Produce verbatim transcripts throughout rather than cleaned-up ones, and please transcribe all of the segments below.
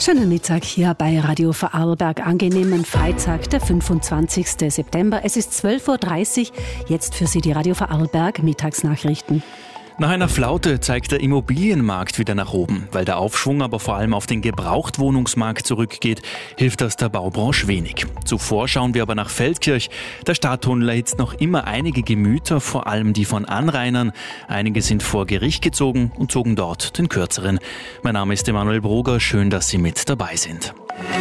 Schönen Mittag hier bei Radio Vorarlberg. Angenehmen Freitag, der fünfundzwanzigsten September. Es ist zwölf Uhr dreißig. Jetzt für Sie die Radio Vorarlberg Mittagsnachrichten. Nach einer Flaute zeigt der Immobilienmarkt wieder nach oben. Weil der Aufschwung aber vor allem auf den Gebrauchtwohnungsmarkt zurückgeht, hilft das der Baubranche wenig. Zuvor schauen wir aber nach Feldkirch. Der Stadttunnel erhitzt noch immer einige Gemüter, vor allem die von Anrainern. Einige sind vor Gericht gezogen und zogen dort den kürzeren. Mein Name ist Emanuel Broger, schön, dass Sie mit dabei sind.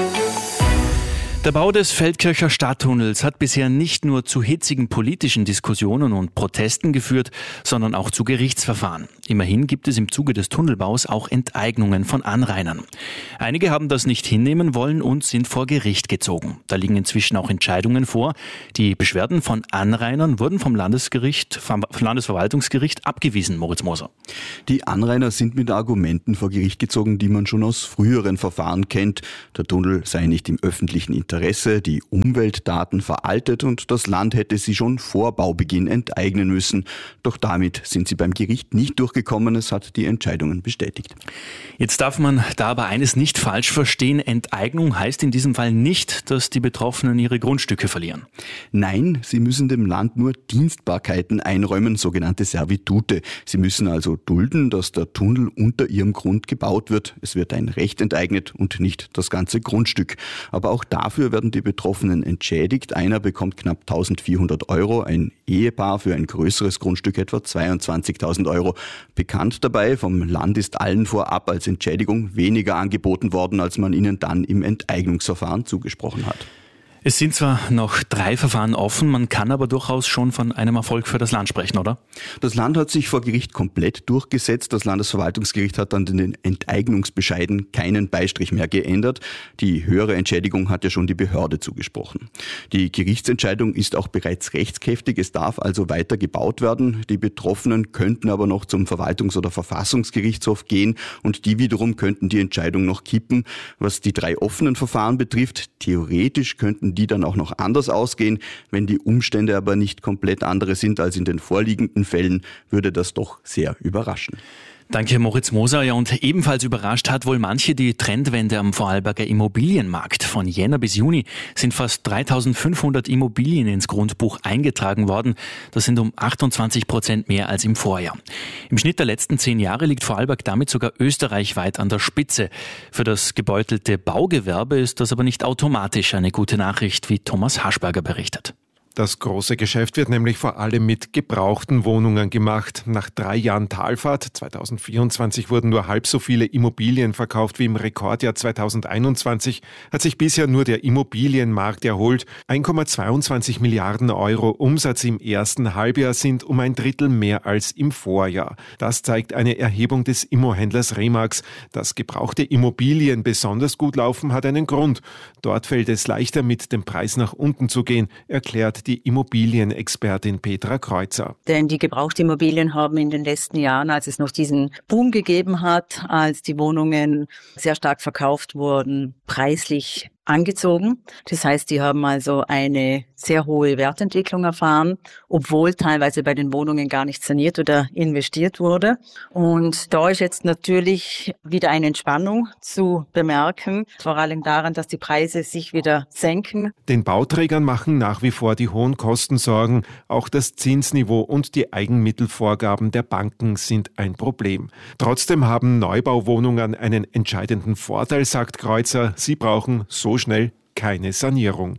Der Bau des Feldkircher Stadttunnels hat bisher nicht nur zu hitzigen politischen Diskussionen und Protesten geführt, sondern auch zu Gerichtsverfahren. Immerhin gibt es im Zuge des Tunnelbaus auch Enteignungen von Anrainern. Einige haben das nicht hinnehmen wollen und sind vor Gericht gezogen. Da liegen inzwischen auch Entscheidungen vor. Die Beschwerden von Anrainern wurden vom Landesgericht, vom Landesverwaltungsgericht abgewiesen, Moritz Moser. Die Anrainer sind mit Argumenten vor Gericht gezogen, die man schon aus früheren Verfahren kennt. Der Tunnel sei nicht im öffentlichen Interesse, die Umweltdaten veraltet und das Land hätte sie schon vor Baubeginn enteignen müssen. Doch damit sind sie beim Gericht nicht durchgekommen. Es hat die Entscheidungen bestätigt. Jetzt darf man da aber eines nicht falsch verstehen. Enteignung heißt in diesem Fall nicht, dass die Betroffenen ihre Grundstücke verlieren. Nein, sie müssen dem Land nur Dienstbarkeiten einräumen, sogenannte Servitute. Sie müssen also dulden, dass der Tunnel unter ihrem Grund gebaut wird. Es wird ein Recht enteignet und nicht das ganze Grundstück. Aber auch dafür werden die Betroffenen entschädigt. Einer bekommt knapp eintausendvierhundert Euro, ein Ehepaar für ein größeres Grundstück etwa zweiundzwanzigtausend Euro. Bekannt dabei, vom Land ist allen vorab als Entschädigung weniger angeboten worden, als man ihnen dann im Enteignungsverfahren zugesprochen hat. Es sind zwar noch drei Verfahren offen, man kann aber durchaus schon von einem Erfolg für das Land sprechen, oder? Das Land hat sich vor Gericht komplett durchgesetzt. Das Landesverwaltungsgericht hat an den Enteignungsbescheiden keinen Beistrich mehr geändert. Die höhere Entschädigung hat ja schon die Behörde zugesprochen. Die Gerichtsentscheidung ist auch bereits rechtskräftig. Es darf also weiter gebaut werden. Die Betroffenen könnten aber noch zum Verwaltungs- oder Verfassungsgerichtshof gehen und die wiederum könnten die Entscheidung noch kippen. Was die drei offenen Verfahren betrifft, theoretisch könnten die dann auch noch anders ausgehen. Wenn die Umstände aber nicht komplett andere sind als in den vorliegenden Fällen, würde das doch sehr überraschen. Danke, Moritz Moser. Ja, und ebenfalls überrascht hat wohl manche die Trendwende am Vorarlberger Immobilienmarkt. Von Jänner bis Juni sind fast dreitausendfünfhundert Immobilien ins Grundbuch eingetragen worden. Das sind um achtundzwanzig Prozent mehr als im Vorjahr. Im Schnitt der letzten zehn Jahre liegt Vorarlberg damit sogar österreichweit an der Spitze. Für das gebeutelte Baugewerbe ist das aber nicht automatisch eine gute Nachricht, wie Thomas Haschberger berichtet. Das große Geschäft wird nämlich vor allem mit gebrauchten Wohnungen gemacht. Nach drei Jahren Talfahrt, zweitausendvierundzwanzig wurden nur halb so viele Immobilien verkauft wie im Rekordjahr zweitausendeinundzwanzig, hat sich bisher nur der Immobilienmarkt erholt. eins Komma zweiundzwanzig Milliarden Euro Umsatz im ersten Halbjahr sind um ein Drittel mehr als im Vorjahr. Das zeigt eine Erhebung des Immohändlers Remax. Dass gebrauchte Immobilien besonders gut laufen, hat einen Grund. Dort fällt es leichter, mit dem Preis nach unten zu gehen, erklärt die Immobilienexpertin Petra Kreuzer. Denn die Gebrauchtimmobilien haben in den letzten Jahren, als es noch diesen Boom gegeben hat, als die Wohnungen sehr stark verkauft wurden, preislich angezogen. Das heißt, die haben also eine sehr hohe Wertentwicklung erfahren, obwohl teilweise bei den Wohnungen gar nicht saniert oder investiert wurde. Und da ist jetzt natürlich wieder eine Entspannung zu bemerken, vor allem daran, dass die Preise sich wieder senken. Den Bauträgern machen nach wie vor die hohen Kosten Sorgen. Auch das Zinsniveau und die Eigenmittelvorgaben der Banken sind ein Problem. Trotzdem haben Neubauwohnungen einen entscheidenden Vorteil, sagt Kreuzer. Sie brauchen so schnell keine Sanierung.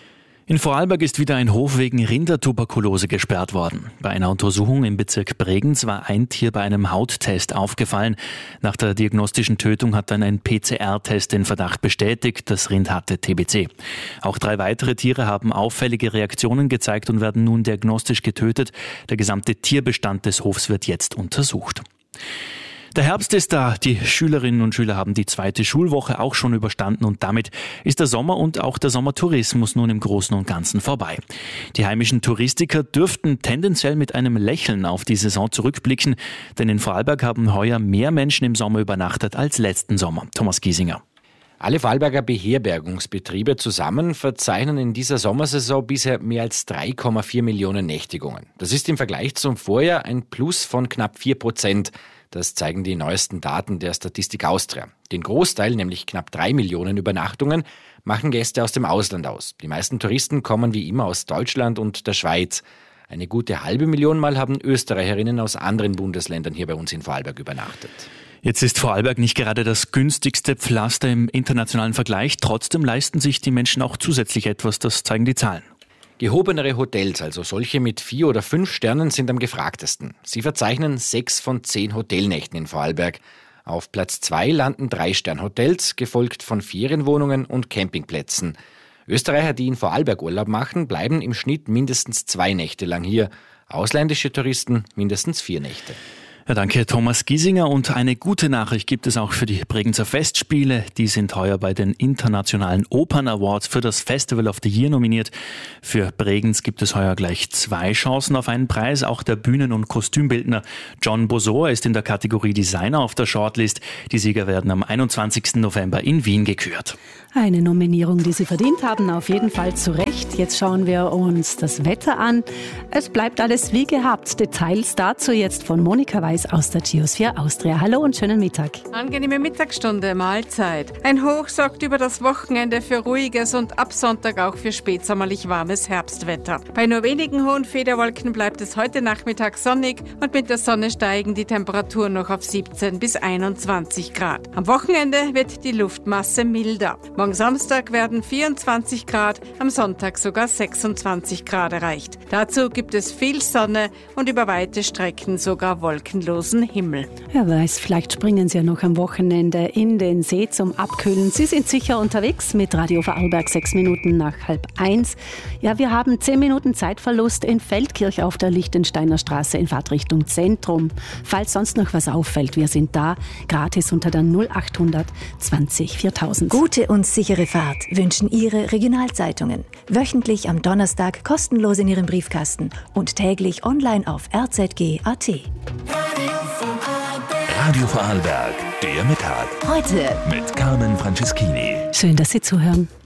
In Vorarlberg ist wieder ein Hof wegen Rindertuberkulose gesperrt worden. Bei einer Untersuchung im Bezirk Bregenz war ein Tier bei einem Hauttest aufgefallen. Nach der diagnostischen Tötung hat dann ein P C R-Test den Verdacht bestätigt, das Rind hatte T B C. Auch drei weitere Tiere haben auffällige Reaktionen gezeigt und werden nun diagnostisch getötet. Der gesamte Tierbestand des Hofs wird jetzt untersucht. Der Herbst ist da. Die Schülerinnen und Schüler haben die zweite Schulwoche auch schon überstanden und damit ist der Sommer und auch der Sommertourismus nun im Großen und Ganzen vorbei. Die heimischen Touristiker dürften tendenziell mit einem Lächeln auf die Saison zurückblicken, denn in Vorarlberg haben heuer mehr Menschen im Sommer übernachtet als letzten Sommer. Thomas Giesinger. Alle Vorarlberger Beherbergungsbetriebe zusammen verzeichnen in dieser Sommersaison bisher mehr als drei Komma vier Millionen Nächtigungen. Das ist im Vergleich zum Vorjahr ein Plus von knapp vier Prozent. Das zeigen die neuesten Daten der Statistik Austria. Den Großteil, nämlich knapp drei Millionen Übernachtungen, machen Gäste aus dem Ausland aus. Die meisten Touristen kommen wie immer aus Deutschland und der Schweiz. Eine gute halbe Million Mal haben Österreicherinnen aus anderen Bundesländern hier bei uns in Vorarlberg übernachtet. Jetzt ist Vorarlberg nicht gerade das günstigste Pflaster im internationalen Vergleich. Trotzdem leisten sich die Menschen auch zusätzlich etwas, das zeigen die Zahlen. Gehobenere Hotels, also solche mit vier oder fünf Sternen, sind am gefragtesten. Sie verzeichnen sechs von zehn Hotelnächten in Vorarlberg. Auf Platz zwei landen Drei-Stern-Hotels, gefolgt von Ferienwohnungen und Campingplätzen. Österreicher, die in Vorarlberg Urlaub machen, bleiben im Schnitt mindestens zwei Nächte lang hier. Ausländische Touristen mindestens vier Nächte. Ja, danke Thomas Giesinger, und eine gute Nachricht gibt es auch für die Bregenzer Festspiele. Die sind heuer bei den Internationalen Opern Awards für das Festival of the Year nominiert. Für Bregenz gibt es heuer gleich zwei Chancen auf einen Preis. Auch der Bühnen- und Kostümbildner John Bosor ist in der Kategorie Designer auf der Shortlist. Die Sieger werden am einundzwanzigsten November in Wien gekürt. Eine Nominierung, die Sie verdient haben, auf jeden Fall zu Recht. Jetzt schauen wir uns das Wetter an. Es bleibt alles wie gehabt. Details dazu jetzt von Monika Weiß aus der Geosphere Austria. Hallo und schönen Mittag. Angenehme Mittagsstunde, Mahlzeit. Ein Hoch sorgt über das Wochenende für ruhiges und ab Sonntag auch für spätsommerlich warmes Herbstwetter. Bei nur wenigen hohen Federwolken bleibt es heute Nachmittag sonnig und mit der Sonne steigen die Temperaturen noch auf siebzehn bis einundzwanzig Grad. Am Wochenende wird die Luftmasse milder. Morgen Samstag werden vierundzwanzig Grad, am Sonntag sogar sechsundzwanzig Grad erreicht. Dazu gibt es viel Sonne und über weite Strecken sogar wolkenlosen Himmel. Wer weiß, vielleicht springen Sie ja noch am Wochenende in den See zum Abkühlen. Sie sind sicher unterwegs mit Radio Vorarlberg, sechs Minuten nach halb eins. Ja, wir haben zehn Minuten Zeitverlust in Feldkirch auf der Lichtensteiner Straße in Fahrtrichtung Zentrum. Falls sonst noch was auffällt, wir sind da, gratis unter der null achthundert zwanzig viertausend. Gute und sichere Fahrt wünschen Ihre Regionalzeitungen. Wöchentlich am Donnerstag kostenlos in Ihrem Briefkasten und täglich online auf r z g punkt a t. Radio Vorarlberg, der Mittag. Heute mit Carmen Franceschini. Schön, dass Sie zuhören.